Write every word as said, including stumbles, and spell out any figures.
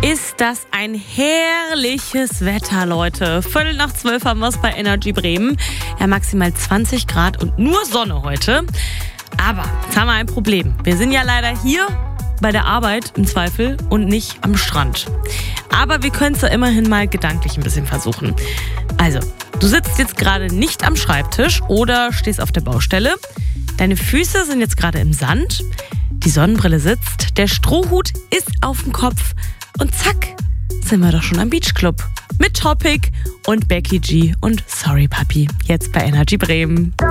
Ist das ein herrliches Wetter, Leute. Viertel nach zwölf haben wir es bei Energy Bremen. Ja, maximal zwanzig Grad und nur Sonne heute. Aber jetzt haben wir ein Problem. Wir sind ja leider hier bei der Arbeit im Zweifel und nicht am Strand. Aber wir können es ja immerhin mal gedanklich ein bisschen versuchen. Also, du sitzt jetzt gerade nicht am Schreibtisch oder stehst auf der Baustelle. Deine Füße sind jetzt gerade im Sand. Die Sonnenbrille sitzt. Der Strohhut ist auf dem Kopf. Und zack, sind wir doch schon am Beachclub. Mit Topic und Becky G und Sorry Papi. Jetzt bei Energy Bremen.